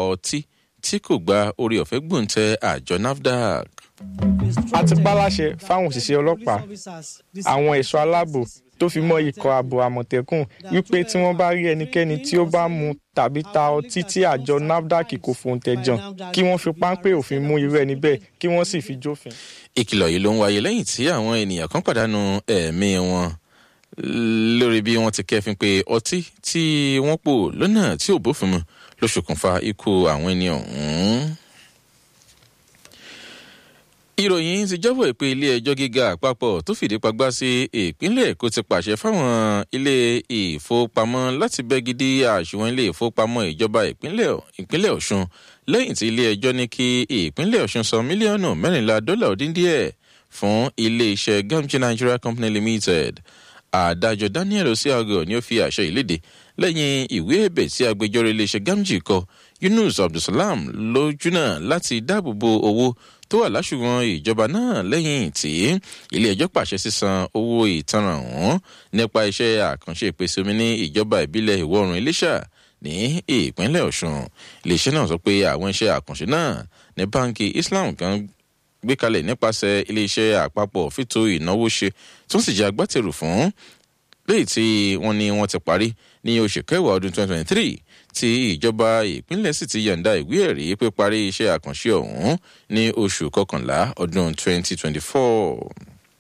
ọtí tí kò gba orí ọ̀fẹ́ gbòǹtẹ̀ àjọ NAFDAC. a ti pa láṣẹ fáwọn òṣìṣẹ́ ọlọ́pàá àwọn ẹ̀ṣọ́ aláàbò tó fi mọ́ ikọ̀ ààbò àmọ̀tẹ́kùn wípé tí wọ́n bá rí ẹnikẹ́ni tí ó bá mu tàbí ta ọtí tí àjọ NAFDAC kò fòǹtẹ̀ jan kí wọ́n fi páńpẹ́ òfin mú irú ẹni bẹ́ẹ̀ kí wọ́n sì fi jófin. ìkìlọ̀ yìí ló ń wáyé lẹ́yìn tí àwọn ènìyàn kan pàdánù ẹ̀mí wọn lórí bí wọ́n ti kẹ́fín pé ọtí tí wọ́n pò lọ́nà tí ò bófin mu ló ṣokùnfà ikú àwọn ènìyàn ọ̀hún. ìròyìn ti jábọ̀ pé ilé ẹjọ́ gíga àpapọ̀ tó fìdí pagbá sí ìpínlẹ̀ Èkó ti pàṣẹ fáwọn ilé ìfowópamọ́ láti bẹ́gidí àṣùwọ̀n ilé ìfowópamọ́ ìjọba ìpínlẹ̀ Ọ̀ṣun lẹ́yìn tí ilé ẹjọ́ ní kí ìpínlẹ̀ Ọ̀ṣun san mílíọ̀nù $14 ó dín díẹ̀ fún ilé iṣẹ́ Gamji Nigeria Company Limited. Adájọ́ Daniel Osiago ni ó fi àṣẹ ìlédè lẹ́yìn ìwé ẹ̀bẹ̀ tí agbẹjọ́rò iléeṣẹ́ Gamji kọ Yunus Abdulsalam lójú náà láti dáàbò bo owó tó wà láṣùwọ̀n ìjọba náà lẹ́yìn tí ilé ẹjọ́ pàṣẹ sísan owó ìtanràn ọ̀hún nípa iṣẹ́ àkànṣe ìpèsè omi ní ìjọba ìbílẹ̀ ìwọ̀ oòrùn Iléṣà ní ìpínlẹ̀ Ọ̀ṣun. Iléeṣẹ́ náà sọ pé àwọn iṣẹ́ àkànṣe náà ní báńkì Islam kan gbé kalẹ̀ nípasẹ̀ iléeṣẹ́ àpapọ̀ fìtò ìnáwó ṣe tó sì jẹ́ agbátẹrù fún léyìí tí wọ́n ní wọ́n ti parí ní oṣù kẹwàá ọdún 2023 tí ìjọba ìpínlẹ̀ sì ti yọ̀ǹda ìwé ẹ̀rí pé parí iṣẹ́ àkànṣe ọ̀hún ní oṣù kọkànlá ọdún 2024.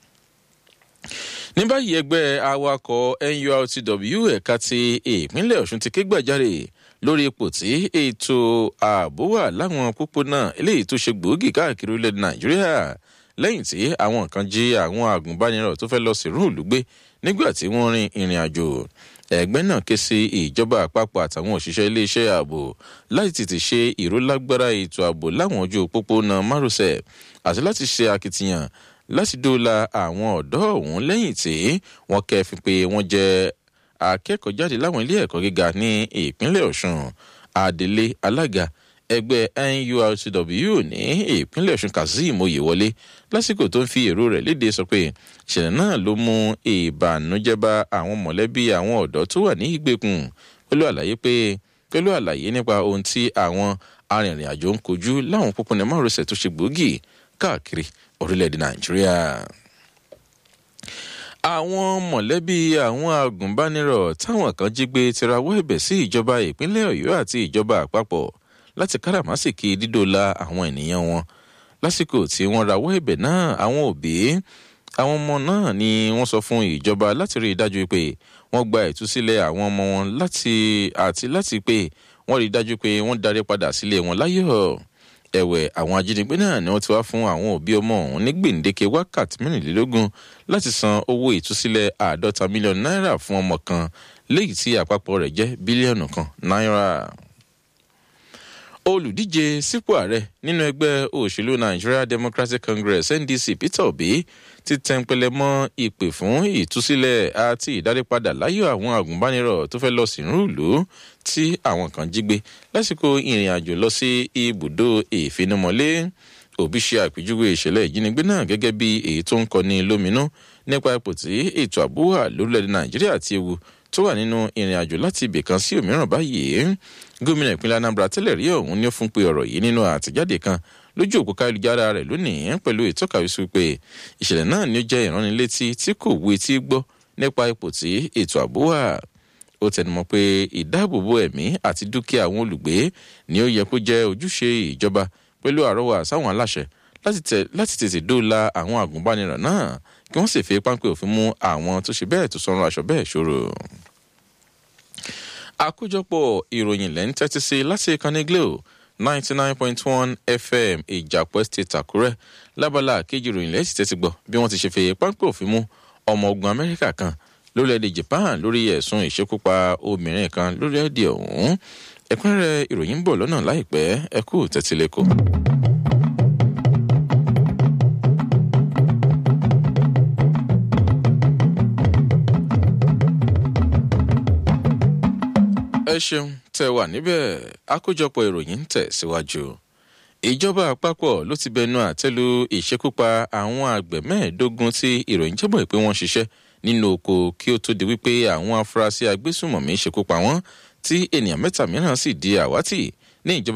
ní báyìí ẹgbẹ́ awakọ̀ NURTW ẹ̀ka ti ìpínlẹ̀ Ọ̀ṣun ti ké gbàjarè lórí ipò tí ètò ààbò wà láwọn pópónà eléyìí tó ṣe gbòógì káàkiri orílẹ̀-èdè Nàìjíríà lẹ́yìn tí àwọn kan jí àwọn agùnbánirọ̀ tó fẹ́ lọ sí rúùlù gbé nígbà tí wọ́n rin ìrìn àjò. ẹgbẹ́ náà ké sí ìjọba àpapọ̀ àtàwọn òṣìṣẹ́ iléeṣẹ́ ààbò láti tètè ṣe ìrólágbára ètò ààbò láwọn ojú òpópónà márosẹ̀ àti láti ṣe akitiyan láti dóòlà àwọn ọ̀dọ́ ọ̀hún lẹ́yìn tí wọ́n kẹ́fìn pé wọ́n jẹ́ akẹ́kọ̀ọ́ jáde láwọn ilé ẹ̀kọ́ gíga ní ìpínlẹ̀ Ọ̀ṣun. Adelé alága ẹgbẹ́ NURTW ní ìpínlẹ̀ Ọ̀ṣun Kazeem Oyèwọlé lásìkò tó ń fi èrò rẹ̀ léde sọ pé ìṣẹ̀lẹ̀ náà ló mú ìbànújẹ́ bá àwọn mọ̀lẹ́bí àwọn ọ̀dọ́ tó wà ní ìgbèkùn pẹ̀lú àlàyé nípa ohun tí àwọn arìnrìn-àjò ń kojú láwọn pópónà márosẹ̀ tó ṣe gbòógì káàkiri orílẹ̀-èdè Nàìjíríà. àwọn mọ̀lẹ́bí àwọn agùnbánirọ̀ táwọn kan jí gbé ti rawọ́ ẹ̀bẹ̀ sí ìjọba ìpínlẹ̀ Ọ̀yọ́ àti ìjọba àpapọ̀ láti káràmásìkí dídóòlà àwọn ènìyàn wọn. lásìkò tí wọ́n rawọ́ ẹ̀bẹ̀ náà àwọn òbí àwọn ọmọ náà ni wọ́n sọ fún ìjọba láti rí i dájú pé wọ́n gba ìtúsílẹ̀ àwọn ọmọ wọn láti pé wọ́n rí i dájú pé wọ́n darí padà sílé wọn láyọ̀. ẹ̀wẹ̀ àwọn ajínigbé náà ni wọ́n ti wá fún àwọn òbí ọmọ ọ̀hún ní gbèǹdéke wákàtí 24 láti san owó ìtúsílẹ̀ $50 mílíọ̀nù fún ọmọ kan léyìí tí àpapọ̀ rẹ̀ jẹ́ bílíọ̀nù kan náírà. olùdíje sípò ààrẹ nínú ẹgbẹ́ òṣèlú Nigeria Democratic Congress NDC Peter Obi ti tẹnpẹlẹ mọ́ ìpè fún ìtúsílẹ̀ àti ìdárípadà láyọ̀ àwọn agùnbánirọ̀ tó fẹ́ lọ sínú ìlú tí àwọn kan jí gbé lásìkò ìrìn àjò lọ sí ibùdó ìfinimọ̀lé. Obi ṣe àpèjúwe ìṣẹ̀lẹ̀ ìjínigbé náà gẹ́gẹ́ bí èyí tó ń kọni lóminú nípa ipò tí ètò ààbò wà lórílẹ̀-èdè Nàìjíríà àti ewu tó wà nínú ìrìn àjò láti ibì kan sí òmíràn báyìí. Gómìnà ìpínlẹ̀ Anambra tẹ́lẹ̀ rí ọ̀hún ni ó fún pé ọ̀rọ̀ yìí nínú àtẹ̀jáde kan lójú òpó káyélujára rẹ̀ lónìí pẹ̀lú ìtọ́kàwísí pé ìṣẹ̀lẹ̀ náà ni ó jẹ́ ìránnilétí tí kò wu etí gbọ́ nípa ipò tí ètò ààbò wà. Ó tẹnumọ́ pé ìdáàbòbò ẹ̀mí àti dúkìá àwọn olùgbé ni ó yẹ kó jẹ́ ojúṣe ìjọba pẹ̀lú àrọwà sáwọn aláṣẹ láti tètè dóòlà àwọn agùnbánirọ̀ náà kí wọ́n sì fi páńpẹ́ òfin mú àwọn tó ṣe bẹ́ẹ̀ tó sọrun aṣọ bẹ́ẹ̀ ṣòro. Àkójọpọ̀ ìròyìn lẹ́ ń tẹ́tí sí láti ìkànnì Glo 99.1 FM Ìjàpọ̀ Estate Àkúrẹ́. lábala kejì ìròyìn lẹ́sì tẹ́tí gbọ́ bí wọ́n ti ṣe fi páńpẹ́ òfin mú ọmọ ogun Amẹ́ríkà kan lórílẹ̀‐èdè Japan lórí ẹ̀sùn ìṣekúpa obìnrin kan lórílẹ̀‐èdè ọ̀hún. ẹ̀kúnrẹ́rẹ́ ìròyìn ń bọ̀ lọ́nà láìpẹ́ ẹ kú tẹ́tílẹ́kọ̀ọ́. ẹ ṣeun tẹ́ wà níbẹ̀ àkójọpọ̀ ìròyìn ń tẹ̀ síwájú. ìjọba àpapọ̀ ló ti bẹnu àtẹ́lu ìṣekúpa àwọn àgbẹ̀ 15 tí ìròyìn jábọ̀ pé wọ́n ṣiṣẹ́ nínú oko kí ó tó di wípé àwọn afurasí agbésùnmọ̀mí ṣekúpa wọn tí ènìyàn 7 mìíràn sì di àwátì ní ìjọba